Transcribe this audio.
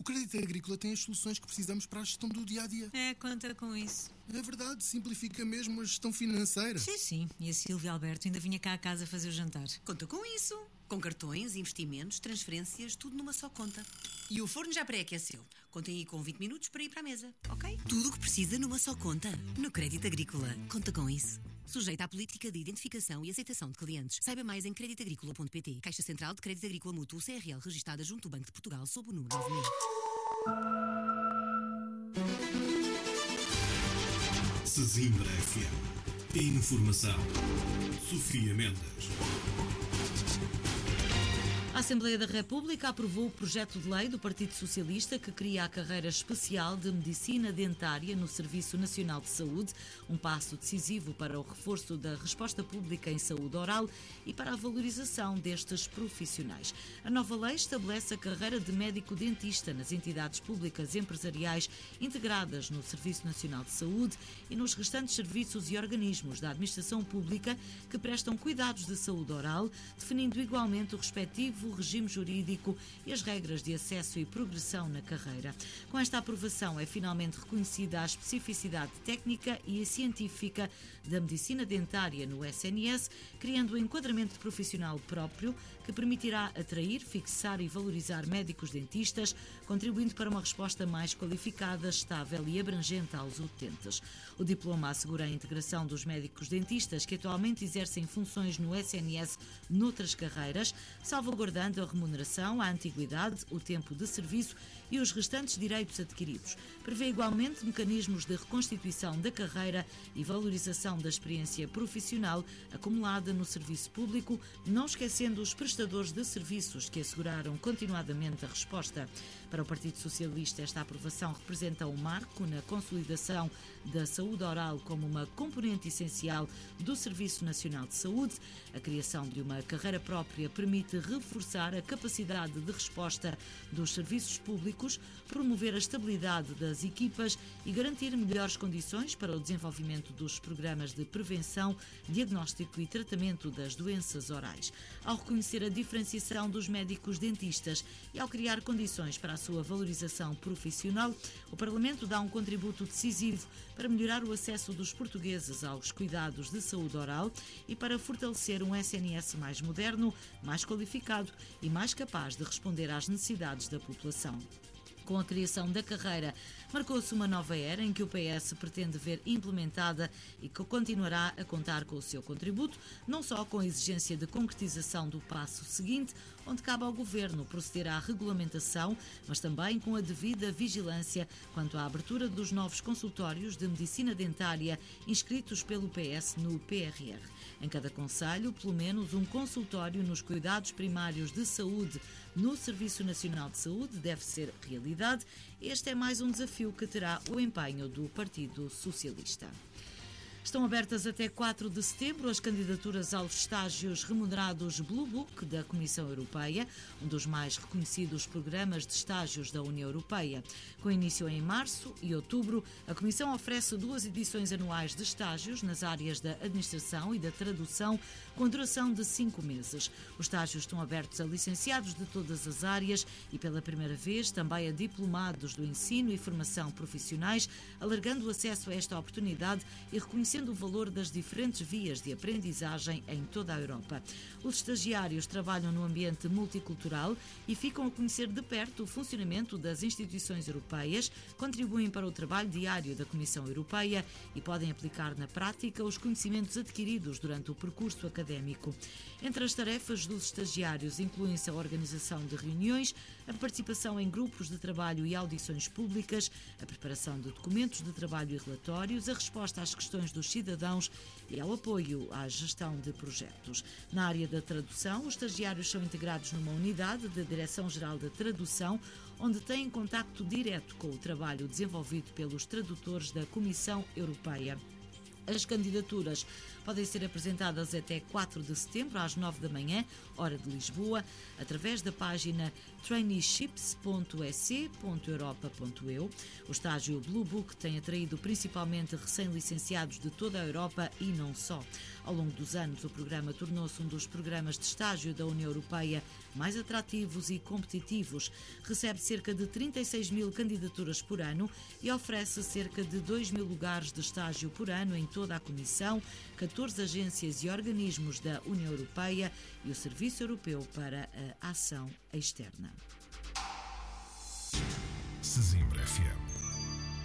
Crédito Agrícola tem as soluções que precisamos para a gestão do dia-a-dia. Conta com isso. É verdade, simplifica mesmo a gestão financeira. Sim. E a Silvia Alberto ainda vinha cá a casa fazer o jantar. Conta com isso. Com cartões, investimentos, transferências, tudo numa só conta. E o forno já pré-aqueceu. Contem aí com 20 minutos para ir para a mesa, ok? Tudo o que precisa numa só conta. No Crédito Agrícola. Conta com isso. Sujeita à política de identificação e aceitação de clientes. Saiba mais em creditagricola.pt. Caixa Central de Crédito Agrícola Mútuo CRL, registada junto ao Banco de Portugal sob o número 9000. Sesimbra FM. Informação. Sofia Mendes. A Assembleia da República aprovou o projeto de lei do Partido Socialista que cria a carreira especial de Medicina Dentária no Serviço Nacional de Saúde, um passo decisivo para o reforço da resposta pública em saúde oral e para a valorização destes profissionais. A nova lei estabelece a carreira de médico-dentista nas entidades públicas empresariais integradas no Serviço Nacional de Saúde e nos restantes serviços e organismos da administração pública que prestam cuidados de saúde oral, definindo igualmente o respectivo regime jurídico e as regras de acesso e progressão na carreira. Com esta aprovação é finalmente reconhecida a especificidade técnica e científica da medicina dentária no SNS, criando um enquadramento profissional próprio que permitirá atrair, fixar e valorizar médicos dentistas, contribuindo para uma resposta mais qualificada, estável e abrangente aos utentes. O diploma assegura a integração dos médicos dentistas que atualmente exercem funções no SNS noutras carreiras, salvaguardando a remuneração, a antiguidade, o tempo de serviço e os restantes direitos adquiridos. Prevê igualmente mecanismos de reconstituição da carreira e valorização da experiência profissional acumulada no serviço público, não esquecendo os prestadores de serviços que asseguraram continuadamente a resposta. Para o Partido Socialista, esta aprovação representa um marco na consolidação da saúde oral como uma componente essencial do Serviço Nacional de Saúde. A criação de uma carreira própria permite reforçar a capacidade de resposta dos serviços públicos, promover a estabilidade das equipas e garantir melhores condições para o desenvolvimento dos programas de prevenção, diagnóstico e tratamento das doenças orais. Ao reconhecer a diferenciação dos médicos dentistas e ao criar condições para a sua valorização profissional, o Parlamento dá um contributo decisivo para melhorar o acesso dos portugueses aos cuidados de saúde oral e para fortalecer um SNS mais moderno, mais qualificado e mais capaz de responder às necessidades da população. Com a criação da carreira, marcou-se uma nova era em que o PS pretende ver implementada e que continuará a contar com o seu contributo, não só com a exigência de concretização do passo seguinte, onde cabe ao Governo proceder à regulamentação, mas também com a devida vigilância quanto à abertura dos novos consultórios de medicina dentária inscritos pelo PS no PRR. Em cada concelho, pelo menos um consultório nos cuidados primários de saúde no Serviço Nacional de Saúde deve ser realidade. Este é mais um desafio que terá o empenho do Partido Socialista. Estão abertas até 4 de setembro as candidaturas aos estágios remunerados Blue Book da Comissão Europeia, um dos mais reconhecidos programas de estágios da União Europeia. Com início em março e outubro, a Comissão oferece 2 edições anuais de estágios nas áreas da administração e da tradução, com duração de 5 meses. Os estágios estão abertos a licenciados de todas as áreas e, pela primeira vez, também a diplomados do ensino e formação profissionais, alargando o acesso a esta oportunidade e reconhecendo o valor das diferentes vias de aprendizagem em toda a Europa. Os estagiários trabalham no ambiente multicultural e ficam a conhecer de perto o funcionamento das instituições europeias, contribuem para o trabalho diário da Comissão Europeia e podem aplicar na prática os conhecimentos adquiridos durante o percurso académico. Entre as tarefas dos estagiários incluem-se a organização de reuniões, a participação em grupos de trabalho e audições públicas, a preparação de documentos de trabalho e relatórios, a resposta às questões dos cidadãos e ao apoio à gestão de projetos. Na área da tradução, os estagiários são integrados numa unidade da Direção-Geral da Tradução, onde têm contacto direto com o trabalho desenvolvido pelos tradutores da Comissão Europeia. As candidaturas podem ser apresentadas até 4 de setembro, às 9 da manhã, hora de Lisboa, através da página traineeships.ec.europa.eu. O estágio Blue Book tem atraído principalmente recém-licenciados de toda a Europa e não só. Ao longo dos anos, o programa tornou-se um dos programas de estágio da União Europeia mais atrativos e competitivos. Recebe cerca de 36 mil candidaturas por ano e oferece cerca de 2 mil lugares de estágio por ano em toda a Comissão, 14 agências e organismos da União Europeia e o Serviço Europeu para a Ação Externa. Sesimbra FM.